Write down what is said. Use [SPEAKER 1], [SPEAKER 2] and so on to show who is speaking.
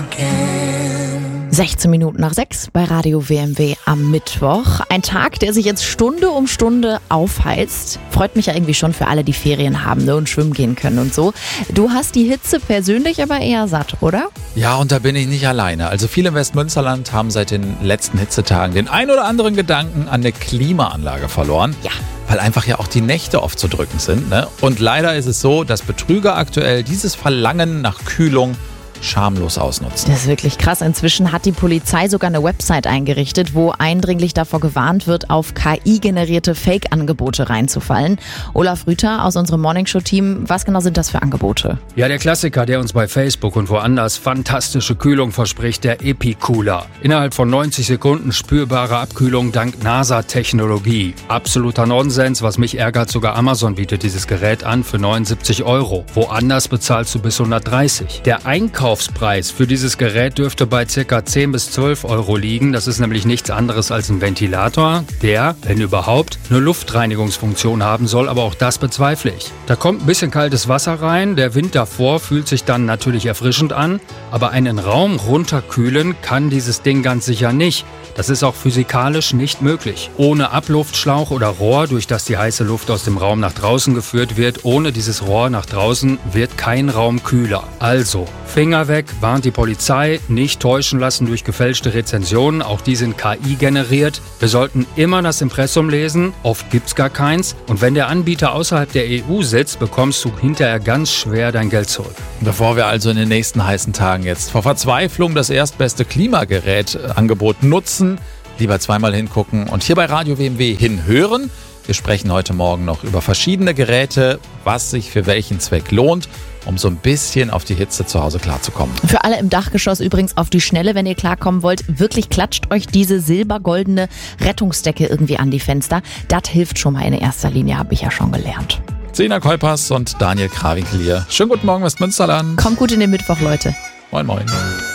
[SPEAKER 1] again.
[SPEAKER 2] 16 Minuten nach 6 bei Radio WMW am Mittwoch. Ein Tag, der sich jetzt Stunde um Stunde aufheizt. Freut mich ja irgendwie schon für alle, die Ferien haben, ne, und schwimmen gehen können und so. Du hast die Hitze persönlich aber eher satt, oder?
[SPEAKER 3] Ja, und da bin ich nicht alleine. Also viele im Westmünsterland haben seit den letzten Hitzetagen den ein oder anderen Gedanken an eine Klimaanlage verloren.
[SPEAKER 2] Ja.
[SPEAKER 3] Weil einfach ja auch die Nächte oft so drückend sind, ne? Und leider ist es so, dass Betrüger aktuell dieses Verlangen nach Kühlung schamlos ausnutzen.
[SPEAKER 2] Das ist wirklich krass. Inzwischen hat die Polizei sogar eine Website eingerichtet, wo eindringlich davor gewarnt wird, auf KI-generierte Fake-Angebote reinzufallen. Olaf Rüther aus unserem Morningshow-Team, was genau sind das für Angebote?
[SPEAKER 4] Ja, der Klassiker, der uns bei Facebook und woanders fantastische Kühlung verspricht, der Epi-Cooler. Innerhalb von 90 Sekunden spürbare Abkühlung dank NASA-Technologie. Absoluter Nonsens, was mich ärgert, sogar Amazon bietet dieses Gerät an für 79 €. Woanders bezahlst du bis 130. Der Einkaufspreis für dieses Gerät dürfte bei ca. 10 bis 12 € liegen. Das ist nämlich nichts anderes als ein Ventilator, der, wenn überhaupt, eine Luftreinigungsfunktion haben soll, aber auch das bezweifle ich. Da kommt ein bisschen kaltes Wasser rein, der Wind davor fühlt sich dann natürlich erfrischend an, aber einen Raum runterkühlen kann dieses Ding ganz sicher nicht. Das ist auch physikalisch nicht möglich. Ohne Abluftschlauch oder Rohr, durch das die heiße Luft aus dem Raum nach draußen geführt wird, ohne dieses Rohr nach draußen wird kein Raum kühler. Also, Finger weg, warnt die Polizei, nicht täuschen lassen durch gefälschte Rezensionen, auch die sind KI generiert. Wir sollten immer das Impressum lesen, oft gibt's gar keins. Und wenn der Anbieter außerhalb der EU sitzt, bekommst du hinterher ganz schwer dein Geld zurück.
[SPEAKER 3] Bevor wir also in den nächsten heißen Tagen jetzt vor Verzweiflung das erstbeste Klimagerät-Angebot nutzen, lieber zweimal hingucken und hier bei Radio WMW hinhören. Wir sprechen heute Morgen noch über verschiedene Geräte, was sich für welchen Zweck lohnt, um so ein bisschen auf die Hitze zu Hause klarzukommen.
[SPEAKER 2] Für alle im Dachgeschoss übrigens auf die Schnelle, wenn ihr klarkommen wollt, wirklich klatscht euch diese silbergoldene Rettungsdecke irgendwie an die Fenster. Das hilft schon mal in erster Linie, habe ich ja schon gelernt.
[SPEAKER 3] Sina Kolpers und Daniel Krawinkel hier. Schönen guten Morgen, Westmünsterland.
[SPEAKER 2] Kommt gut in den Mittwoch, Leute.
[SPEAKER 3] Moin, moin.